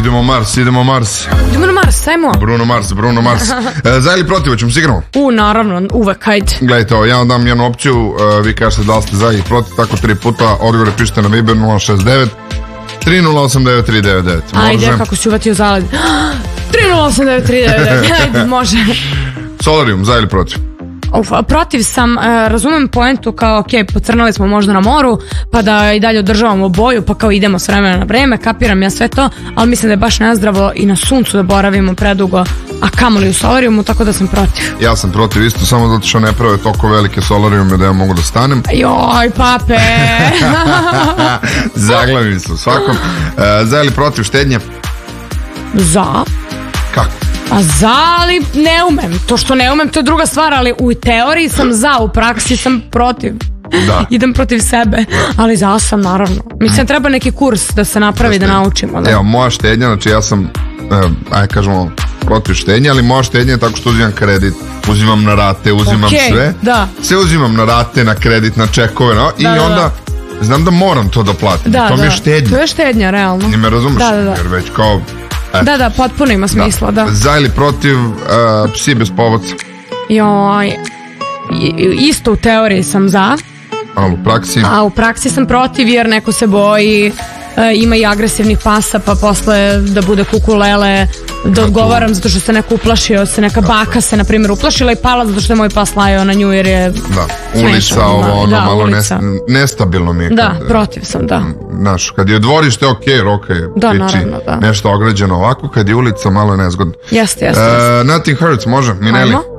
Idemo Mars. Idemo na Mars, ajmo. Bruno Mars. Za ili protiv, hoćemo se igramo? Naravno, uvek, ajde. Gledajte ovo, ja vam dam jednu opciju, vi kažete da li ste za i protiv, tako 3 puta, odgovore pišete na Viber 069 3089 399. Ajde, kako si uvatio zaled. 3089 399, ajde, može. Solarium, za ili protiv? Protiv sam, razumem poentu kao ok, pocrnali smo možda na moru pa da i dalje održavamo boju pa kao idemo s vremena na vreme, kapiram ja sve to, ali mislim da je baš nezdravo i na suncu da boravimo predugo, a kamoli u solarijumu, tako da sam protiv. Ja sam protiv isto, samo zato što ne prave toliko velike solarijume da ja mogu da stanem. Joj pape. Zaglavim se u svakom. Za ili protiv štednje? Za. Kako? A za, ali ne umem. To što ne umem, to je druga stvar, ali u teoriji sam za, u praksi sam protiv. Da. Idem protiv sebe, ali za sam, naravno. Mislim, treba neki kurs da se napravi, da naučimo. Da. Evo, moja štednja, znači ja sam, ajde kažemo, protiv štednje, ali moja štednja je tako što uzimam kredit, uzimam na rate, uzimam sve. Da. Sve uzimam na rate, na kredit, na čekove, no? I onda znam da moram to da platim. To mi je štednja. To je štednja, realno. Ni me razumeš, jer već kao... Da, potpuno ima smisla, da. Za ili protiv psi bez povodca? Joj, isto u teoriji sam za. A u praksi? A u praksi sam protiv jer neko se boji, ima i agresivnih pasa pa posle da bude kukulele, da odgovaram zato što se neko uplašio, se neka baka se na primjer uplašila i pala zato što je moj pas lajao na nju jer je ulica, ovo malo nestabilno mi je. Da, protiv sam, da. Znaš, kad je dvorište, ok, roka je nešto ograđeno ovako, kad je ulica malo je nezgodno. Jeste. Nothing Hurts, može, Minelli?